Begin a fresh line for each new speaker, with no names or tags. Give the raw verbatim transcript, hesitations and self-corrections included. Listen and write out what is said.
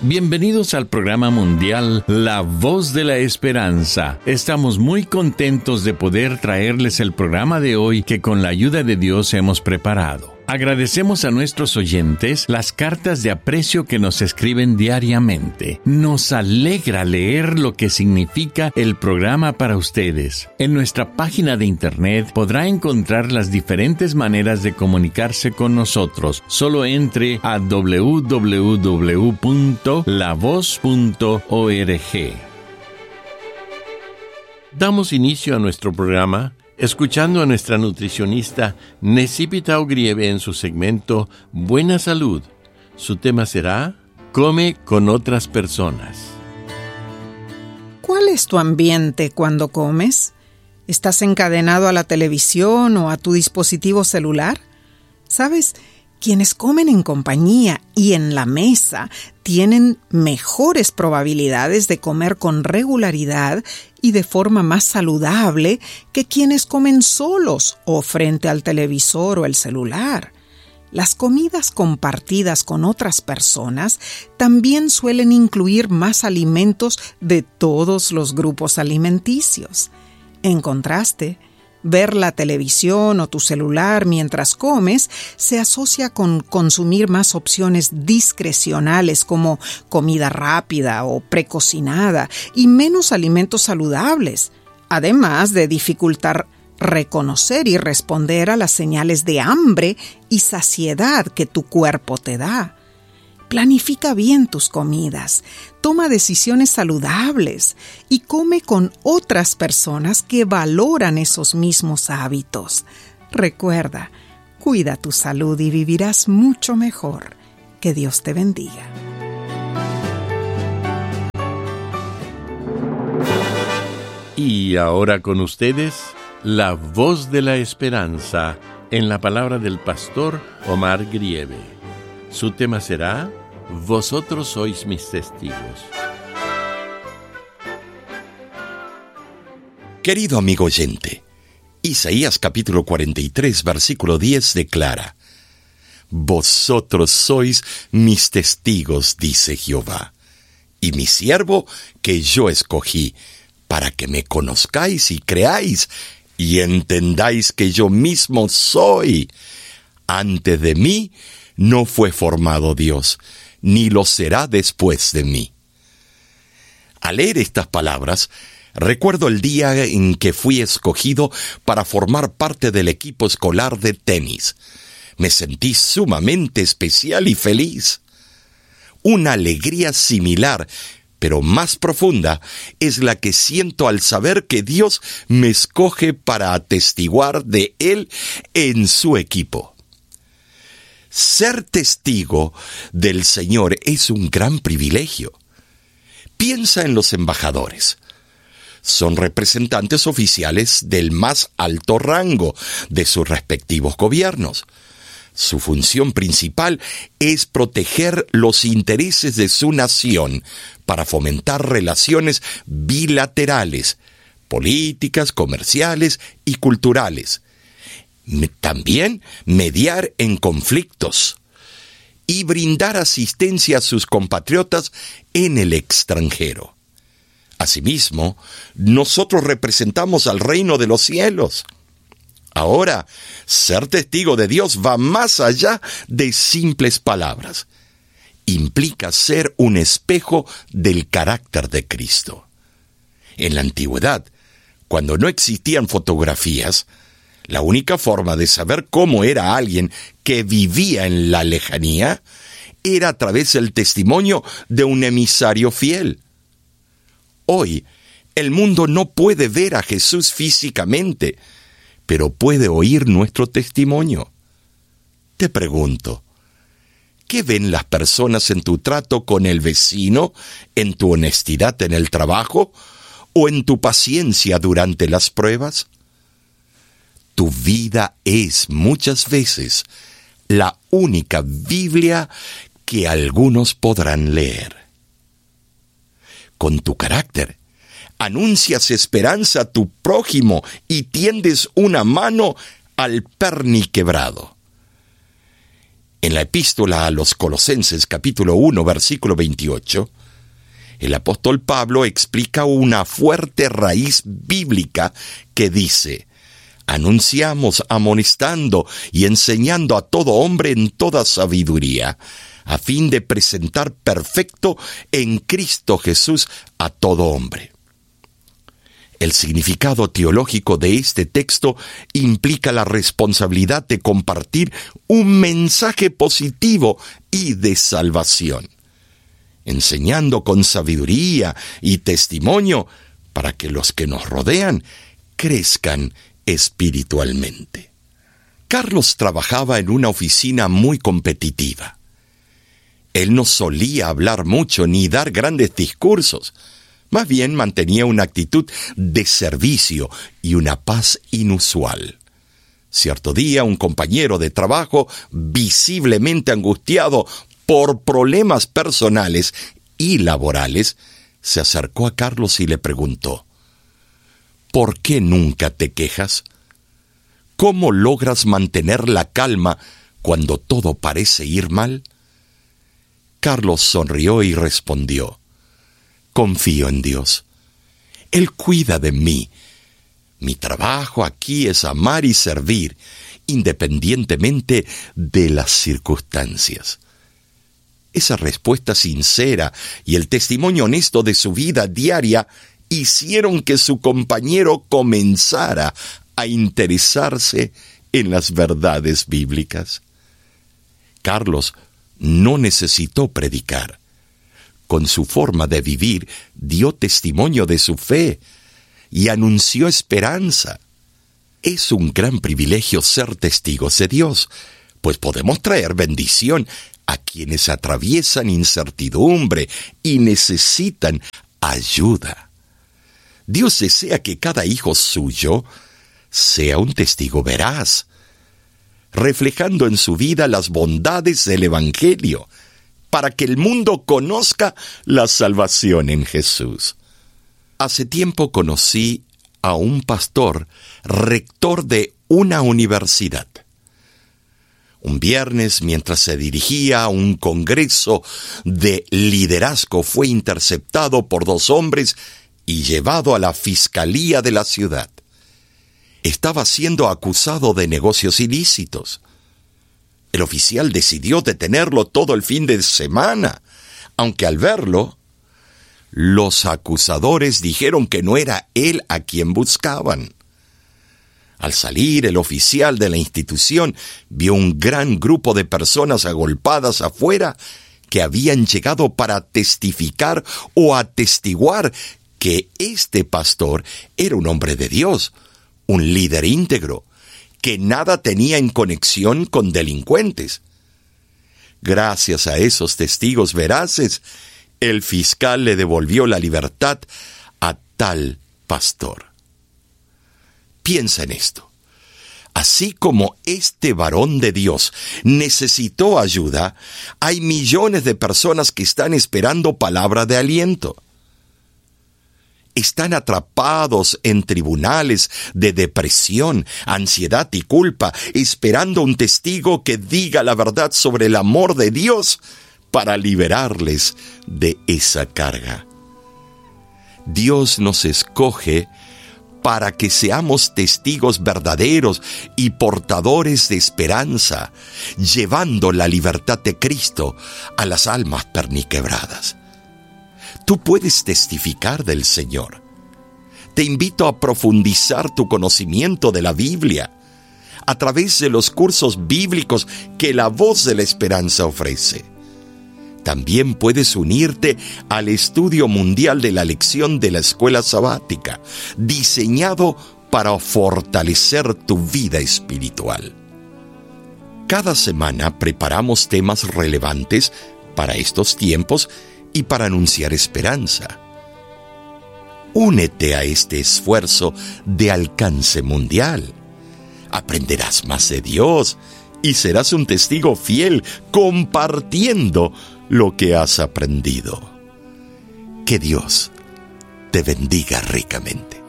Bienvenidos al programa mundial La Voz de la Esperanza. Estamos muy contentos de poder traerles el programa de hoy que con la ayuda de Dios hemos preparado. Agradecemos a nuestros oyentes las cartas de aprecio que nos escriben diariamente. Nos alegra leer lo que significa el programa para ustedes. En nuestra página de internet podrá encontrar las diferentes maneras de comunicarse con nosotros. Solo entre a doble u doble u doble u punto la voz punto org. Damos inicio a nuestro programa escuchando a nuestra nutricionista Necipita Ogrieve en su segmento Buena Salud. Su tema será Come con otras personas.
¿Cuál es tu ambiente cuando comes? ¿Estás encadenado a la televisión o a tu dispositivo celular? ¿Sabes? Quienes comen en compañía y en la mesa tienen mejores probabilidades de comer con regularidad y de forma más saludable que quienes comen solos o frente al televisor o el celular. Las comidas compartidas con otras personas también suelen incluir más alimentos de todos los grupos alimenticios. En contraste, ver la televisión o tu celular mientras comes se asocia con consumir más opciones discrecionales como comida rápida o precocinada y menos alimentos saludables, además de dificultar reconocer y responder a las señales de hambre y saciedad que tu cuerpo te da. Planifica bien tus comidas, toma decisiones saludables y come con otras personas que valoran esos mismos hábitos. Recuerda, cuida tu salud y vivirás mucho mejor. Que Dios te bendiga.
Y ahora con ustedes, la voz de la esperanza en la palabra del pastor Omar Grieve. Su tema será Vosotros sois mis testigos.
Querido amigo oyente, Isaías capítulo cuarenta y tres, versículo diez declara: Vosotros sois mis testigos, dice Jehová, y mi siervo que yo escogí, para que me conozcáis y creáis, y entendáis que yo mismo soy. Antes de mí no fue formado Dios, ni lo será después de mí. Al leer estas palabras, recuerdo el día en que fui escogido para formar parte del equipo escolar de tenis. Me sentí sumamente especial y feliz. Una alegría similar, pero más profunda, es la que siento al saber que Dios me escoge para atestiguar de Él en su equipo. Ser testigo del Señor es un gran privilegio. Piensa en los embajadores. Son representantes oficiales del más alto rango de sus respectivos gobiernos. Su función principal es proteger los intereses de su nación para fomentar relaciones bilaterales, políticas, comerciales y culturales. También mediar en conflictos y brindar asistencia a sus compatriotas en el extranjero. Asimismo, nosotros representamos al reino de los cielos. Ahora, ser testigo de Dios va más allá de simples palabras. Implica ser un espejo del carácter de Cristo. En la antigüedad, cuando no existían fotografías, la única forma de saber cómo era alguien que vivía en la lejanía era a través del testimonio de un emisario fiel. Hoy, el mundo no puede ver a Jesús físicamente, pero puede oír nuestro testimonio. Te pregunto, ¿qué ven las personas en tu trato con el vecino, en tu honestidad en el trabajo o en tu paciencia durante las pruebas? Tu vida es muchas veces la única Biblia que algunos podrán leer. Con tu carácter, anuncias esperanza a tu prójimo y tiendes una mano al perniquebrado. En la epístola a los Colosenses, capítulo uno, versículo veintiocho, el apóstol Pablo explica una fuerte raíz bíblica que dice: anunciamos amonestando y enseñando a todo hombre en toda sabiduría, a fin de presentar perfecto en Cristo Jesús a todo hombre. El significado teológico de este texto implica la responsabilidad de compartir un mensaje positivo y de salvación, enseñando con sabiduría y testimonio para que los que nos rodean crezcan espiritualmente. Carlos trabajaba en una oficina muy competitiva. Él no solía hablar mucho ni dar grandes discursos. Más bien mantenía una actitud de servicio y una paz inusual. Cierto día, un compañero de trabajo, visiblemente angustiado por problemas personales y laborales, se acercó a Carlos y le preguntó: ¿por qué nunca te quejas? ¿Cómo logras mantener la calma cuando todo parece ir mal? Carlos sonrió y respondió: confío en Dios. Él cuida de mí. Mi trabajo aquí es amar y servir, independientemente de las circunstancias. Esa respuesta sincera y el testimonio honesto de su vida diaria hicieron que su compañero comenzara a interesarse en las verdades bíblicas. Carlos no necesitó predicar. Con su forma de vivir, dio testimonio de su fe y anunció esperanza. Es un gran privilegio ser testigos de Dios, pues podemos traer bendición a quienes atraviesan incertidumbre y necesitan ayuda. Dios desea que cada hijo suyo sea un testigo veraz, reflejando en su vida las bondades del Evangelio, para que el mundo conozca la salvación en Jesús. Hace tiempo conocí a un pastor, rector de una universidad. Un viernes, mientras se dirigía a un congreso de liderazgo, fue interceptado por dos hombres y llevado a la fiscalía de la ciudad. Estaba siendo acusado de negocios ilícitos. El oficial decidió detenerlo todo el fin de semana, aunque al verlo, los acusadores dijeron que no era él a quien buscaban. Al salir, el oficial de la institución vio un gran grupo de personas agolpadas afuera que habían llegado para testificar o atestiguar que este pastor era un hombre de Dios, un líder íntegro, que nada tenía en conexión con delincuentes. Gracias a esos testigos veraces, el fiscal le devolvió la libertad a tal pastor. Piensa en esto. Así como este varón de Dios necesitó ayuda, hay millones de personas que están esperando palabra de aliento. Están atrapados en tribunales de depresión, ansiedad y culpa, esperando un testigo que diga la verdad sobre el amor de Dios para liberarles de esa carga. Dios nos escoge para que seamos testigos verdaderos y portadores de esperanza, llevando la libertad de Cristo a las almas perniquebradas. Tú puedes testificar del Señor. Te invito a profundizar tu conocimiento de la Biblia a través de los cursos bíblicos que La Voz de la Esperanza ofrece. También puedes unirte al estudio mundial de la lección de la escuela sabática, diseñado para fortalecer tu vida espiritual. Cada semana preparamos temas relevantes para estos tiempos y para anunciar esperanza. Únete a este esfuerzo de alcance mundial. Aprenderás más de Dios y serás un testigo fiel compartiendo lo que has aprendido. Que Dios te bendiga ricamente.